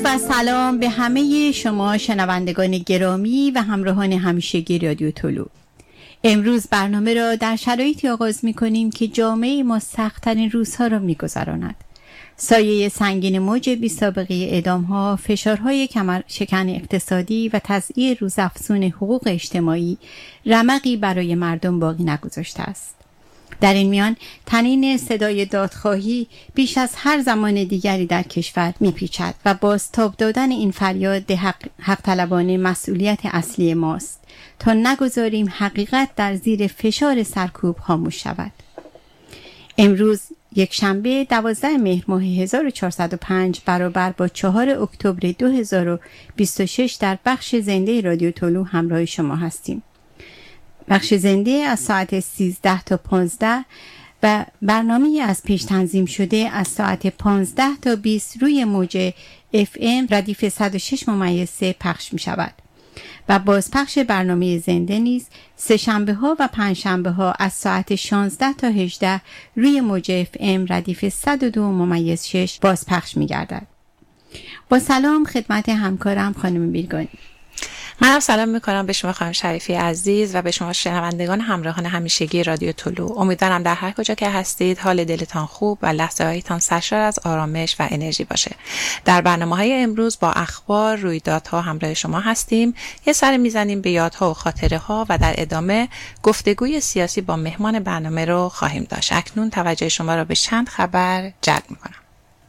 و سلام به همه شما شنوندگان گرامی و همراهان همیشگی رادیو طلوع. امروز برنامه را در شرایطی آغاز می کنیم که جامعه ما سخت‌ترین روزها را می گذراند. سایه سنگین موج بی سابقه اعدام‌ها، فشارهای کمر شکن اقتصادی و تضییع روزافزون حقوق اجتماعی رمقی برای مردم باقی نگذاشته است. در این میان طنین صدای دادخواهی بیش از هر زمان دیگری در کشور میپیچد و بازتاب دادن این فریاد حق طلبانه مسئولیت اصلی ماست تا نگذاریم حقیقت در زیر فشار سرکوب خاموش شود. امروز یک شنبه 12 مهر ماه 1405 برابر با 4 اکتبر 2026 در بخش زنده رادیو طلوع همراه شما هستیم. بخش زنده از ساعت 13 تا 15 و برنامه از پیش تنظیم شده از ساعت 15 تا 20 روی موج FM ردیف 106.3 پخش می شود و بازپخش برنامه زنده نیز سه شنبه ها و پنج شنبه ها از ساعت 16 تا 18 روی موج FM ردیف 102.6 بازپخش می گردد. با سلام خدمت همکارم خانم بیرگانی. منم سلام میکنم به شما خانم شریفی عزیز و به شما شنوندگان همراهان همیشگی رادیو طلوع. امیدوارم در هر کجا که هستید حال دلتان خوب و لحظه هایتان سرشار از آرامش و انرژی باشه. در برنامه‌های امروز با اخبار، رویدادها همراه شما هستیم. یه سر میزنیم به یادها و خاطره ها و در ادامه گفتگوی سیاسی با مهمان برنامه رو خواهیم داشت. اکنون توجه شما را به چند خبر جلب میکنم.